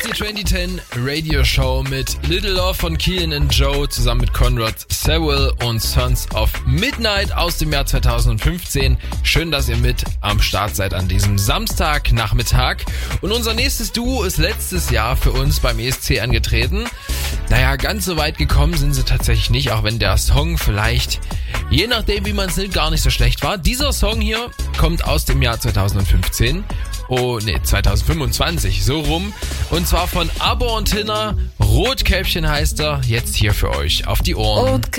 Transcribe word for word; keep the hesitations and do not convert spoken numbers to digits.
Die zwanzig zehn Radio Show mit Little Love von Keelan and Joe zusammen mit Conrad Sewell und Sons of Midnight aus dem Jahr zweitausendfünfzehn. Schön, dass ihr mit am Start seid an diesem Samstagnachmittag. Und unser nächstes Duo ist letztes Jahr für uns beim E S C angetreten. Naja, ganz so weit gekommen sind sie tatsächlich nicht, auch wenn der Song vielleicht, je nachdem wie man es nimmt, gar nicht so schlecht war. Dieser Song hier kommt aus dem Jahr zweitausendfünfzehn. Oh, nee, zweitausendfünfundzwanzig, so rum. Und zwar von Abo und Tinner. Rotkäppchen heißt er. Jetzt hier für euch auf die Ohren.